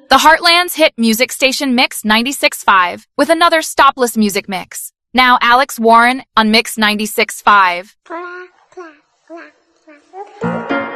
The Heartland's hit music station Mix 96.5 with another stopless music mix. Now Alex Warren on Mix 96.5.